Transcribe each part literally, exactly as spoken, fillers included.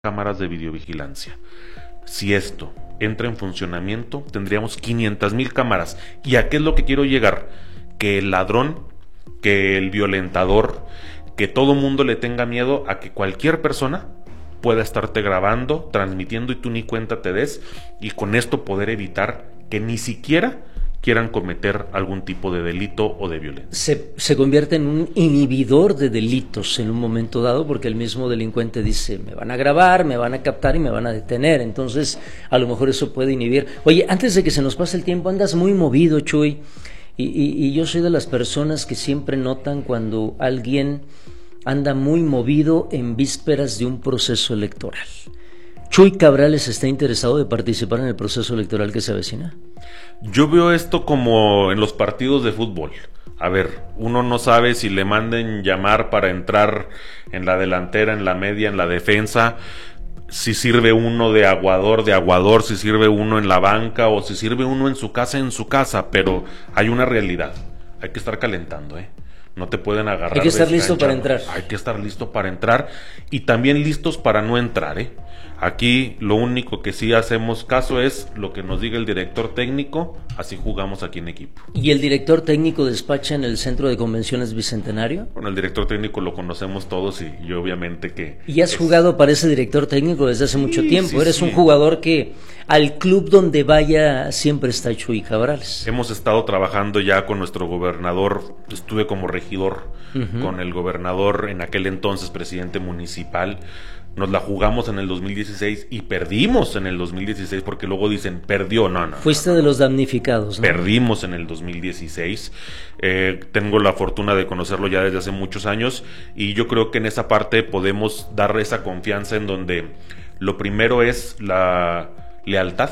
cámaras de videovigilancia. Si esto entra en funcionamiento, tendríamos quinientas mil cámaras. ¿Y a qué es lo que quiero llegar? Que el ladrón, que el violentador, que todo mundo le tenga miedo a que cualquier persona pueda estarte grabando, transmitiendo y tú ni cuenta te des, y con esto poder evitar que ni siquiera quieran cometer algún tipo de delito o de violencia. Se, se convierte en un inhibidor de delitos en un momento dado, porque el mismo delincuente dice, me van a grabar, me van a captar y me van a detener. Entonces, a lo mejor eso puede inhibir. Oye, antes de que se nos pase el tiempo, andas muy movido, Chuy, y, y, y yo soy de las personas que siempre notan cuando alguien anda muy movido en vísperas de un proceso electoral. ¿Chuy Cabrales está interesado de participar en el proceso electoral que se avecina? Yo veo esto como en los partidos de fútbol. A ver, uno no sabe si le manden llamar para entrar en la delantera, en la media, en la defensa, si sirve uno de aguador, de aguador, si sirve uno en la banca o si sirve uno en su casa, en su casa, pero hay una realidad, hay que estar calentando, ¿eh? No te pueden agarrar. Hay que estar listo para entrar. Hay que estar listo para entrar y también listos para no entrar, ¿eh? Aquí lo único que sí hacemos caso es lo que nos diga el director técnico, así jugamos aquí en equipo. ¿Y el director técnico despacha en el Centro de Convenciones Bicentenario? Bueno, el director técnico lo conocemos todos y yo obviamente que... ¿Y has es... jugado para ese director técnico desde hace sí, mucho tiempo? Sí, Eres sí. un jugador que al club donde vaya siempre está Chuy Cabrales. Hemos estado trabajando ya con nuestro gobernador, estuve como regidor uh-huh. con el gobernador en aquel entonces, presidente municipal. Nos la jugamos en el dos mil dieciséis y perdimos en el dos mil dieciséis porque luego dicen, perdió, no, no. Fuiste no, no, de los damnificados, ¿no? Perdimos en el dos mil dieciséis, eh, tengo la fortuna de conocerlo ya desde hace muchos años y yo creo que en esa parte podemos dar esa confianza en donde lo primero es la lealtad,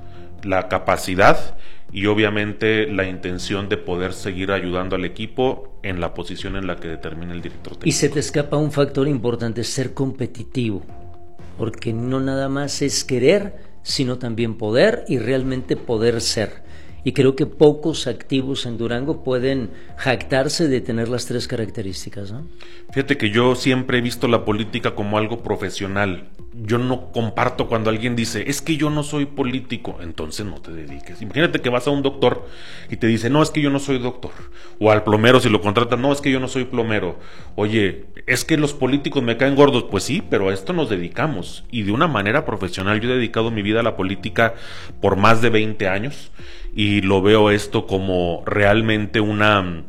la capacidad y obviamente la intención de poder seguir ayudando al equipo en la posición en la que determine el director técnico. Y se te escapa un factor importante, ser competitivo, porque no nada más es querer, sino también poder y realmente poder ser. Y creo que pocos activos en Durango pueden jactarse de tener las tres características, ¿no? Fíjate que yo siempre he visto la política como algo profesional. Yo no comparto cuando alguien dice, es que yo no soy político, entonces no te dediques. Imagínate que vas a un doctor y te dice, no, es que yo no soy doctor. O al plomero si lo contratan, no, es que yo no soy plomero. Oye, es que los políticos me caen gordos. Pues sí, pero a esto nos dedicamos. Y de una manera profesional. Yo he dedicado mi vida a la política por más de veinte años. Y lo veo esto como realmente una,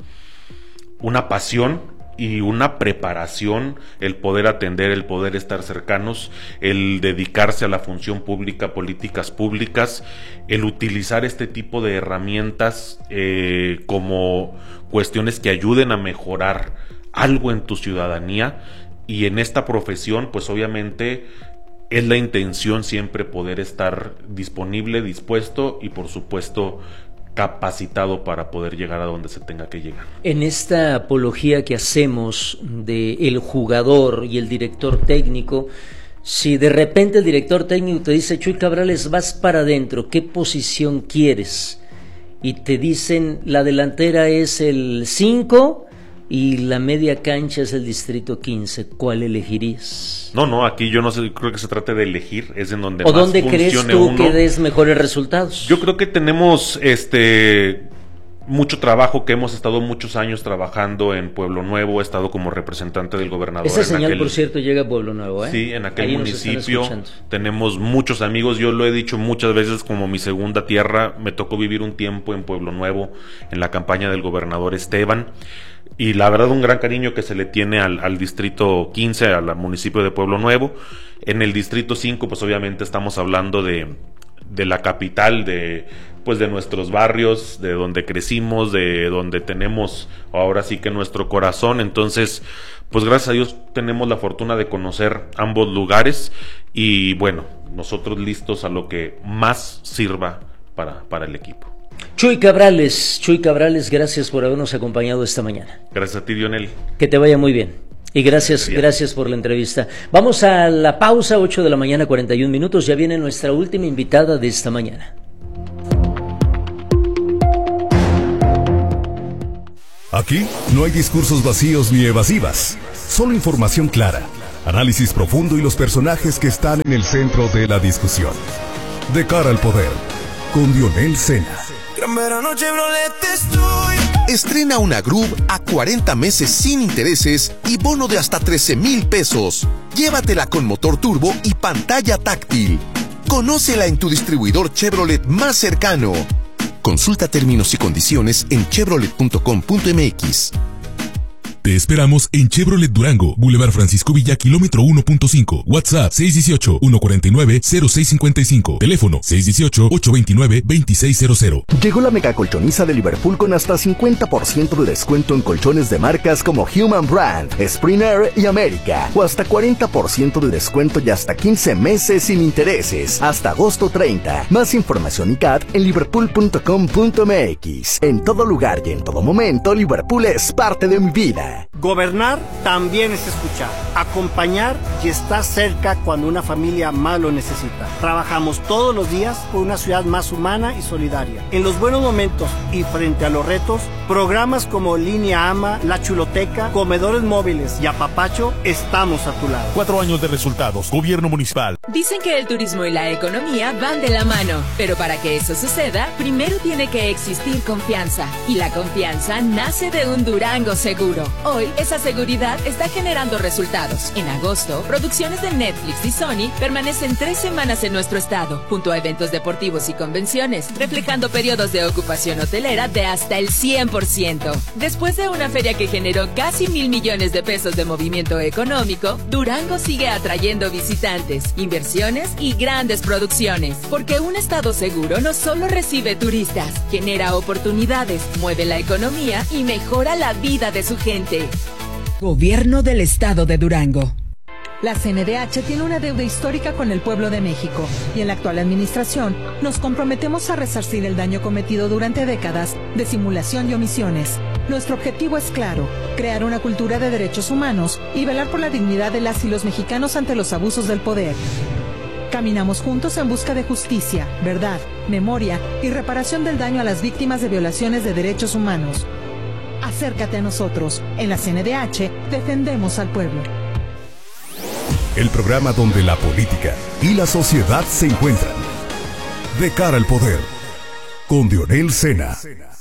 una pasión y una preparación, el poder atender, el poder estar cercanos, el dedicarse a la función pública, políticas públicas, el utilizar este tipo de herramientas eh, como cuestiones que ayuden a mejorar algo en tu ciudadanía. Y en esta profesión, pues obviamente es la intención siempre poder estar disponible, dispuesto y por supuesto capacitado para poder llegar a donde se tenga que llegar. En esta apología que hacemos de el jugador y el director técnico, si de repente el director técnico te dice, Chuy Cabrales, vas para adentro, ¿qué posición quieres? Y te dicen, la delantera es el cinco y la media cancha es el distrito quince, ¿cuál elegirías? No, no, aquí yo no sé, creo que se trata de elegir, es en donde ¿O más dónde funcione crees tú uno. que des mejores resultados? Yo creo que tenemos este mucho trabajo, que hemos estado muchos años trabajando en Pueblo Nuevo, he estado como representante del gobernador. Esa señal, aquel, por cierto, llega a Pueblo Nuevo, ¿eh? Sí, en aquel Ahí municipio tenemos muchos amigos, yo lo he dicho muchas veces como mi segunda tierra, me tocó vivir un tiempo en Pueblo Nuevo, en la campaña del gobernador Esteban. Y la verdad un gran cariño que se le tiene al, al distrito quince, al municipio de Pueblo Nuevo. En el distrito cinco pues obviamente estamos hablando de, de la capital, de pues de nuestros barrios, de donde crecimos, de donde tenemos ahora sí que nuestro corazón. Entonces pues gracias a Dios tenemos la fortuna de conocer ambos lugares y bueno, nosotros listos a lo que más sirva para, para el equipo. Chuy Cabrales, Chuy Cabrales, gracias por habernos acompañado esta mañana. Gracias a ti, Dionel. Que te vaya muy bien. Y gracias, bien. gracias por la entrevista. Vamos a la pausa, ocho de la mañana, cuarenta y un minutos. Ya viene nuestra última invitada de esta mañana. Aquí no hay discursos vacíos ni evasivas, solo información clara, análisis profundo y los personajes que están en el centro de la discusión. De cara al poder, con Dionel Sena. Gran Verano Chevrolet estoy. Estrena una Groove a cuarenta meses sin intereses y bono de hasta trece mil pesos. Llévatela con motor turbo y pantalla táctil. Conócela en tu distribuidor Chevrolet más cercano. Consulta términos y condiciones en chevrolet punto com punto m x. Te esperamos en Chevrolet Durango, Boulevard Francisco Villa, kilómetro uno punto cinco. WhatsApp seis uno ocho, uno cuatro nueve, cero seis cinco cinco. Teléfono seis uno ocho, ocho dos nueve, dos seis cero cero. Llegó la mega colchoniza de Liverpool con hasta cincuenta por ciento de descuento en colchones de marcas como Human Brand, Springer y América. O hasta cuarenta por ciento de descuento y hasta quince meses sin intereses. Hasta agosto treinta. Más información y C A T en liverpool punto com punto m x. En todo lugar y en todo momento, Liverpool es parte de mi vida. Gobernar también es escuchar, acompañar y estar cerca cuando una familia más lo necesita. Trabajamos todos los días por una ciudad más humana y solidaria. En los buenos momentos y frente a los retos, programas como Línea AMA, La Chuloteca, Comedores Móviles y Apapacho, estamos a tu lado. Cuatro años de resultados, gobierno municipal. Dicen que el turismo y la economía van de la mano, pero para que eso suceda, primero tiene que existir confianza. Y la confianza nace de un Durango seguro. Hoy, esa seguridad está generando resultados. En agosto, producciones de Netflix y Sony permanecen tres semanas en nuestro estado, junto a eventos deportivos y convenciones, reflejando periodos de ocupación hotelera de hasta el cien por ciento. Después de una feria que generó casi mil millones de pesos de movimiento económico, Durango sigue atrayendo visitantes, inversiones y grandes producciones. Porque un estado seguro no solo recibe turistas, genera oportunidades, mueve la economía y mejora la vida de su gente. Gobierno del Estado de Durango. La C N D H tiene una deuda histórica con el pueblo de México y en la actual administración nos comprometemos a resarcir el daño cometido durante décadas de simulación y omisiones. Nuestro objetivo es claro, crear una cultura de derechos humanos y velar por la dignidad de las y los mexicanos ante los abusos del poder. Caminamos juntos en busca de justicia, verdad, memoria y reparación del daño a las víctimas de violaciones de derechos humanos. Acércate a nosotros. En la C N D H defendemos al pueblo. El programa donde la política y la sociedad se encuentran. De cara al poder, con Dionel Sena.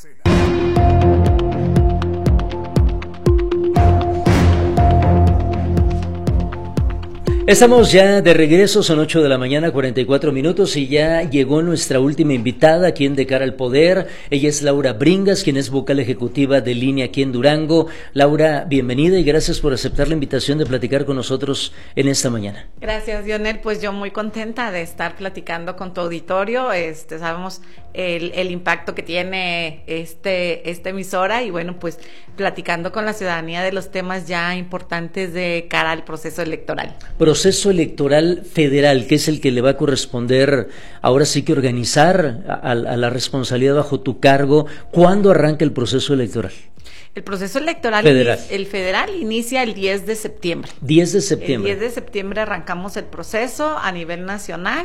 Estamos ya de regreso, son ocho de la mañana, cuarenta y cuatro minutos y ya llegó nuestra última invitada aquí en De Cara al Poder. Ella es Laura Bringas, quien es vocal ejecutiva de Línea aquí en Durango. Laura, bienvenida y gracias por aceptar la invitación de platicar con nosotros en esta mañana. Gracias, Dionel, pues yo muy contenta de estar platicando con tu auditorio. Este, sabemos el, el impacto que tiene este, esta emisora y bueno, pues platicando con la ciudadanía de los temas ya importantes de cara al proceso electoral. Proceso electoral federal, que es el que le va a corresponder ahora sí que organizar a, a la responsabilidad bajo tu cargo. ¿Cuándo arranca el proceso electoral? El proceso electoral, federal. el federal inicia el diez de septiembre. diez de septiembre. El diez de septiembre arrancamos el proceso a nivel nacional.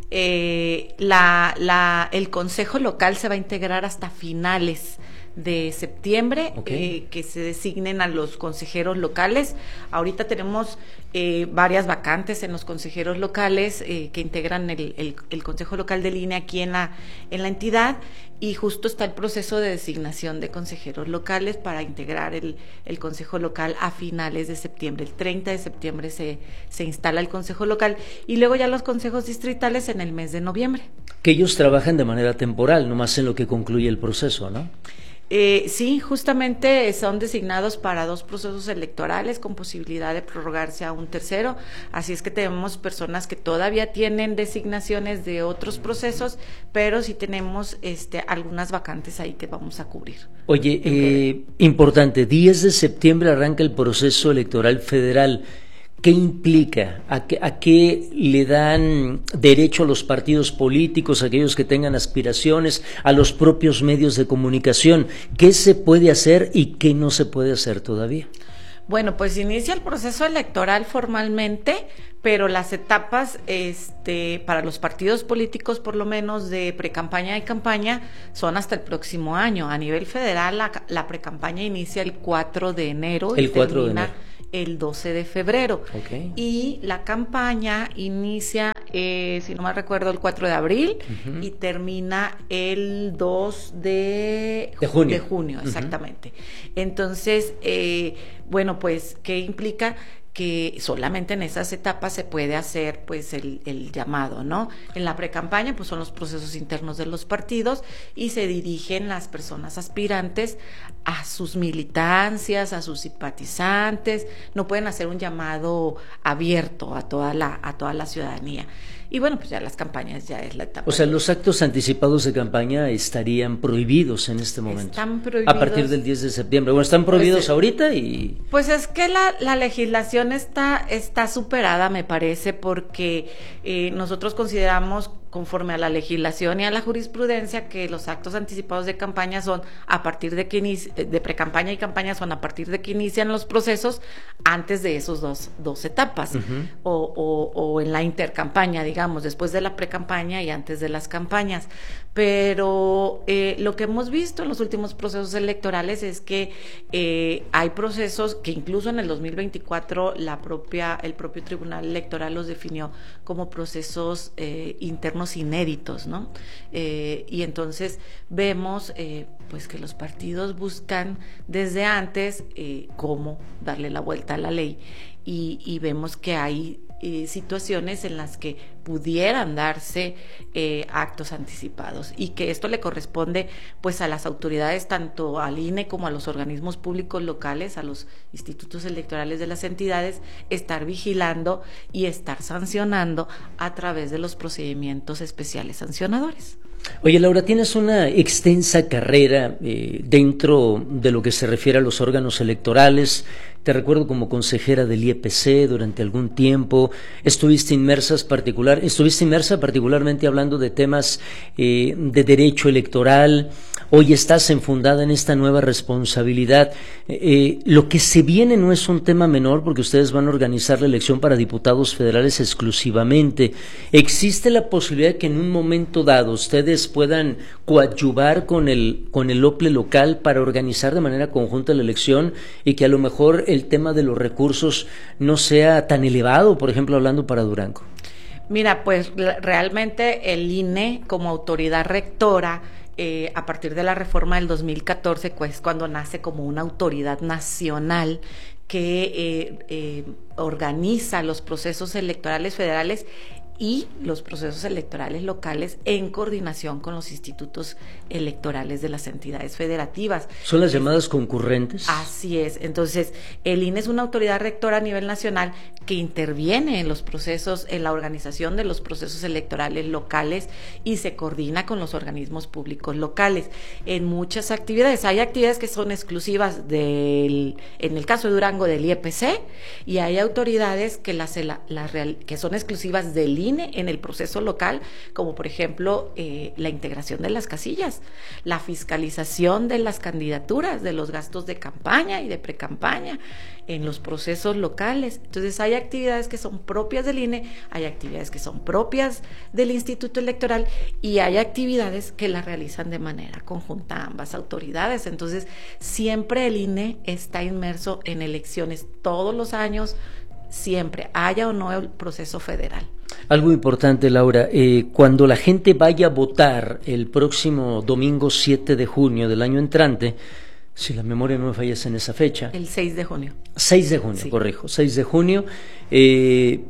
Eh, la, la, el Consejo Local se va a integrar hasta finales de septiembre, okay. eh, que se designen a los consejeros locales. Ahorita tenemos eh, varias vacantes en los consejeros locales eh, que integran el, el, el Consejo Local de Línea aquí en la, en la entidad, y justo está el proceso de designación de consejeros locales para integrar el, el Consejo Local a finales de septiembre. El treinta de septiembre se, se instala el Consejo Local y luego ya los consejos distritales en el mes de noviembre. Que ellos trabajan de manera temporal, nomás en lo que concluye el proceso, ¿no? Eh, sí, justamente son designados para dos procesos electorales con posibilidad de prorrogarse a un tercero, así es que tenemos personas que todavía tienen designaciones de otros procesos, pero sí tenemos este, algunas vacantes ahí que vamos a cubrir. Oye, eh, importante, diez de septiembre arranca el proceso electoral federal. ¿Qué implica? ¿A qué, ¿A qué le dan derecho a los partidos políticos, a aquellos que tengan aspiraciones, a los propios medios de comunicación? ¿Qué se puede hacer y qué no se puede hacer todavía? Bueno, pues inicia el proceso electoral formalmente, pero las etapas este, para los partidos políticos, por lo menos de precampaña y campaña, son hasta el próximo año. A nivel federal, la, la precampaña inicia el cuatro de enero. El cuatro de enero. el doce de febrero. Okay. Y la campaña inicia, eh, si no mal recuerdo, el cuatro de abril uh-huh. y termina el dos de, de junio. De junio, exactamente. Uh-huh. Entonces, eh, bueno, pues, ¿qué implica? Que solamente en esas etapas se puede hacer pues el, el llamado, ¿no? En la precampaña pues son los procesos internos de los partidos y se dirigen las personas aspirantes a sus militancias, a sus simpatizantes, no pueden hacer un llamado abierto a toda la, a toda la ciudadanía. Y bueno, pues ya las campañas ya es la etapa. O sea, los actos anticipados de campaña estarían prohibidos en este momento. Están prohibidos. A partir del diez de septiembre. Bueno, están prohibidos pues, ahorita y... Pues es que la, la legislación está, está superada, me parece, porque eh, nosotros consideramos, conforme a la legislación y a la jurisprudencia, que los actos anticipados de campaña son a partir de que inici- de precampaña y campaña son a partir de que inician los procesos antes de esos dos, dos etapas, uh-huh. o, o, o en la intercampaña, digamos, después de la precampaña y antes de las campañas. Pero eh, lo que hemos visto en los últimos procesos electorales es que eh, hay procesos que incluso en el dos mil veinticuatro la propia, el propio Tribunal Electoral los definió como procesos eh, internos inéditos, ¿no? Eh, y entonces vemos eh, pues que los partidos buscan desde antes eh, cómo darle la vuelta a la ley y, y vemos que hay Eh, situaciones en las que pudieran darse eh, actos anticipados y que esto le corresponde pues a las autoridades, tanto al I N E como a los organismos públicos locales, a los institutos electorales de las entidades, estar vigilando y estar sancionando a través de los procedimientos especiales sancionadores. Oye, Laura, tienes una extensa carrera eh, dentro de lo que se refiere a los órganos electorales. Te recuerdo como consejera del I E P C durante algún tiempo. Estuviste inmersas particular, estuviste inmersa particularmente hablando de temas eh, de derecho electoral. Hoy estás enfundada en esta nueva responsabilidad. Eh, lo que se viene no es un tema menor porque ustedes van a organizar la elección para diputados federales exclusivamente. ¿Existe la posibilidad de que en un momento dado ustedes puedan coadyuvar con el, con el O P L E local para organizar de manera conjunta la elección y que a lo mejor el tema de los recursos no sea tan elevado, por ejemplo, hablando para Durango? Mira, pues realmente el I N E como autoridad rectora, eh, a partir de la reforma del dos mil catorce, pues cuando nace como una autoridad nacional que eh, eh, organiza los procesos electorales federales y los procesos electorales locales en coordinación con los institutos electorales de las entidades federativas. ¿Son las llamadas concurrentes? Así es. Entonces, el I N E es una autoridad rectora a nivel nacional que interviene en los procesos, en la organización de los procesos electorales locales y se coordina con los organismos públicos locales en muchas actividades. Hay actividades que son exclusivas del, en el caso de Durango, del I E P C, y hay autoridades que las, la, la real, que son exclusivas del I N E en el proceso local, como por ejemplo eh, la integración de las casillas, la fiscalización de las candidaturas, de los gastos de campaña y de precampaña en los procesos locales. Entonces hay actividades que son propias del I N E, hay actividades que son propias del Instituto Electoral y hay actividades que las realizan de manera conjunta ambas autoridades. Entonces siempre el I N E está inmerso en elecciones todos los años, siempre, haya o no el proceso federal. Algo importante, Laura, eh, cuando la gente vaya a votar el próximo domingo siete de junio del año entrante, si la memoria no me falla en esa fecha. El seis de junio. seis de junio, sí. Corrijo, seis de junio. Eh,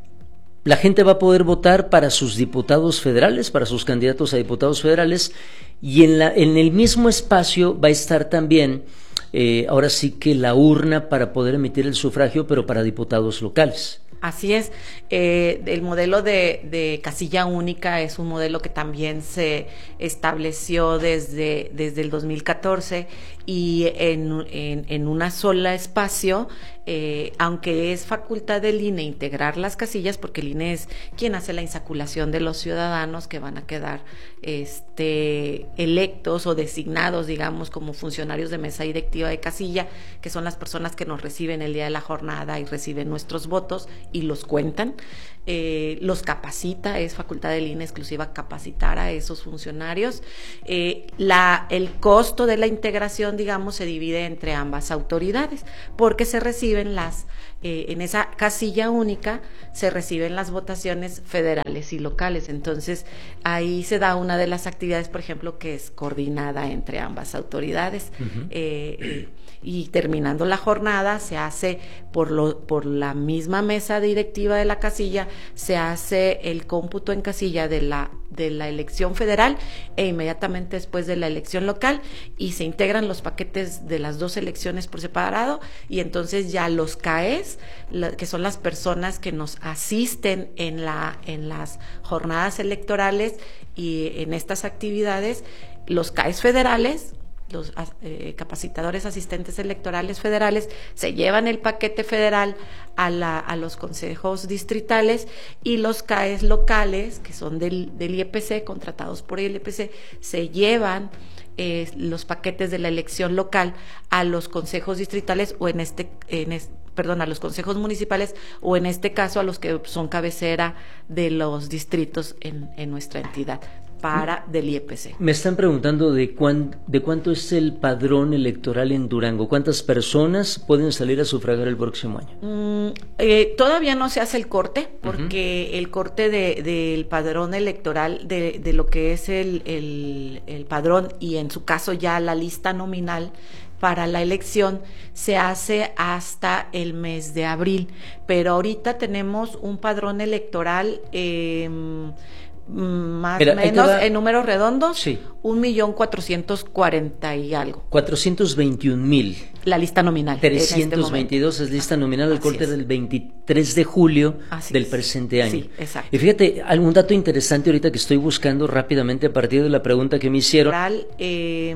la gente va a poder votar para sus diputados federales, para sus candidatos a diputados federales, y en, la, en el mismo espacio va a estar también, eh, ahora sí que la urna para poder emitir el sufragio, pero para diputados locales. Así es, eh, el modelo de, de casilla única es un modelo que también se estableció desde, desde el dos mil catorce y en, en, en una sola espacio, eh, aunque es facultad del I N E integrar las casillas, porque el I N E es quien hace la insaculación de los ciudadanos que van a quedar este, electos o designados, digamos, como funcionarios de mesa directiva de casilla, que son las personas que nos reciben el día de la jornada y reciben nuestros votos y los cuentan, eh, los capacita, es facultad del I N E exclusiva capacitar a esos funcionarios. Eh, la, el costo de la integración elección, digamos, se divide entre ambas autoridades, porque se reciben las, eh, en esa casilla única, se reciben las votaciones federales y locales. Entonces, ahí se da una de las actividades, por ejemplo, que es coordinada entre ambas autoridades. Uh-huh. eh, eh, y terminando la jornada se hace por lo por la misma mesa directiva de la casilla, se hace el cómputo en casilla de la de la elección federal e inmediatamente después de la elección local, y se integran los paquetes de las dos elecciones por separado, y entonces ya los C A E S, la, que son las personas que nos asisten en la en las jornadas electorales y en estas actividades, los C A E S federales, los eh, capacitadores asistentes electorales federales, se llevan el paquete federal a, la, a los consejos distritales, y los C A E S locales, que son del, del I E P C, contratados por el I E P C, se llevan eh, los paquetes de la elección local a los consejos distritales o en este, en este perdón, a los consejos municipales, o en este caso a los que son cabecera de los distritos en, en nuestra entidad, para del I E P C. Me están preguntando de, cuán, de cuánto es el padrón electoral en Durango. ¿Cuántas personas pueden salir a sufragar el próximo año? Mm, eh, todavía no se hace el corte, porque uh-huh. el corte de, del padrón electoral, de, de lo que es el, el, el padrón, y en su caso ya la lista nominal para la elección, se hace hasta el mes de abril. Pero ahorita tenemos un padrón electoral eh, más o menos da... en números redondos, sí. un millón cuatrocientos cuarenta y algo. Cuatrocientos veintiún mil. La lista nominal. Trescientos veintidós este es lista nominal al corte es. del veintitrés de julio Así del es. presente año. Sí, exacto. Y fíjate, algún dato interesante ahorita que estoy buscando rápidamente a partir de la pregunta que me hicieron. Eh,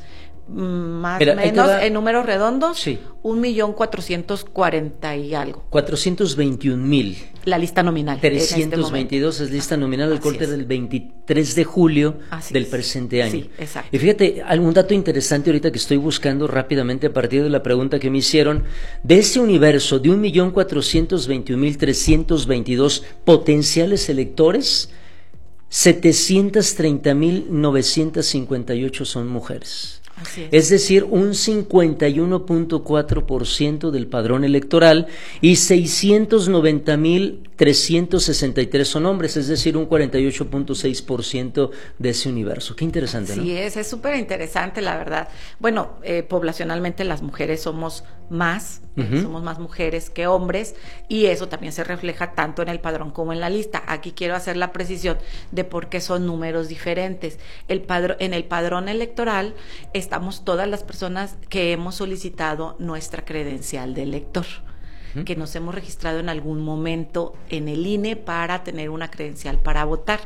más o menos da... en números redondos, sí. un millón cuatrocientos cuarenta y algo. Cuatrocientos veintiún mil. La lista nominal. Trescientos veintidós este es lista nominal al corte es. del veintitrés de julio Así del es. presente año. Sí, exacto. Y fíjate, algún dato interesante ahorita que estoy buscando rápidamente a partir de la pregunta que me hicieron. De ese universo de un millón cuatrocientos veintiún mil trescientos veintidós potenciales electores, setecientos treinta mil novecientos cincuenta y ocho son mujeres. Así es. Es decir, un cincuenta y uno punto cuatro por ciento del padrón electoral, y seiscientos noventa mil trescientos sesenta y tres son hombres, es decir, un cuarenta y ocho punto seis por ciento de ese universo. Qué interesante, ¿no? Sí, es, es súper interesante, la verdad. Bueno, eh, poblacionalmente las mujeres somos más, uh-huh. somos más mujeres que hombres, y eso también se refleja tanto en el padrón como en la lista. Aquí quiero hacer la precisión de por qué son números diferentes. El padrón, en el padrón electoral estamos todas las personas que hemos solicitado nuestra credencial de elector, uh-huh. que nos hemos registrado en algún momento en el I N E para tener una credencial para votar.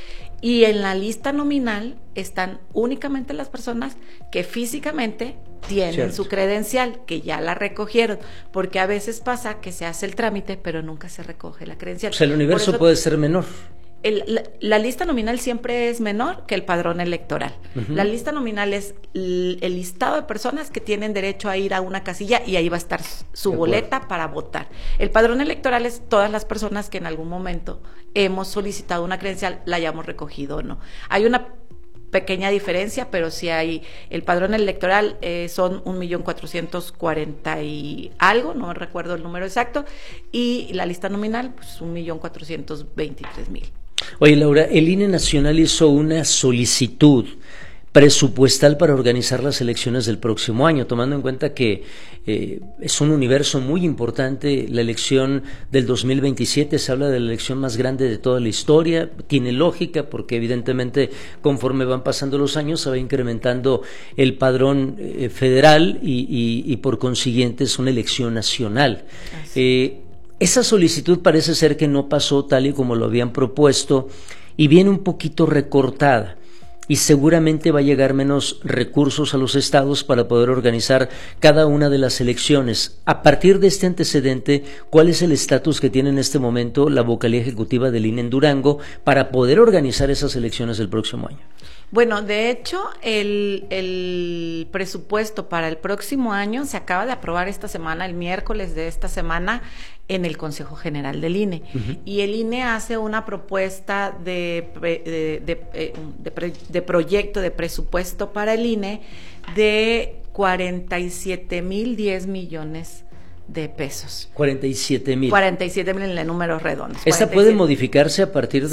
Y en la lista nominal están únicamente las personas que físicamente tienen Cierto. su credencial, que ya la recogieron, porque a veces pasa que se hace el trámite, pero nunca se recoge la credencial. O sea, el universo eso, puede ser menor. El, la, la lista nominal siempre es menor que el padrón electoral. Uh-huh. La lista nominal es el, el listado de personas que tienen derecho a ir a una casilla, y ahí va a estar su boleta para votar. El padrón electoral es todas las personas que en algún momento hemos solicitado una credencial, la hayamos recogido o no. Hay una pequeña diferencia, pero sí hay, el padrón electoral eh, son un millón cuatrocientos cuarenta y algo, no recuerdo el número exacto, y la lista nominal, pues un millón cuatrocientos veintitrés mil. Oye, Laura, el I N E Nacional hizo una solicitud presupuestal para organizar las elecciones del próximo año, tomando en cuenta que eh, es un universo muy importante. La elección del dos mil veintisiete, se habla de la elección más grande de toda la historia. Tiene lógica, porque evidentemente conforme van pasando los años se va incrementando el padrón eh, federal y, y, y por consiguiente es una elección nacional. Eh, esa solicitud parece ser que no pasó tal y como lo habían propuesto, y viene un poquito recortada, y seguramente va a llegar menos recursos a los estados para poder organizar cada una de las elecciones. A partir de este antecedente, ¿cuál es el estatus que tiene en este momento la vocalía ejecutiva del I N E en Durango para poder organizar esas elecciones del próximo año? Bueno, de hecho, el, el presupuesto para el próximo año se acaba de aprobar esta semana, el miércoles de esta semana, en el Consejo General del I N E. Uh-huh. Y el I N E hace una propuesta de, de, de, de, de, de proyecto de presupuesto para el I N E de cuarenta y siete mil diez millones de pesos. cuarenta y siete mil. cuarenta y siete mil en números redondos. ¿Esta puede modificarse a partir de